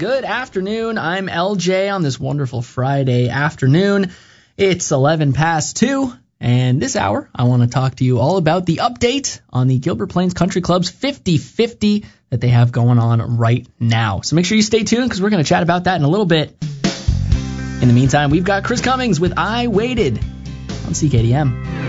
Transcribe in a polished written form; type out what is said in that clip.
Good afternoon. I'm LJ on this wonderful Friday afternoon. It's 11 past 2, and this hour I want to talk to you all about the update on the Gilbert Plains Country Club's 50-50 that they have going on right now. So make sure you stay tuned because we're going to chat about that in a little bit. In the meantime, we've got Chris Cummings with I Waited on CKDM.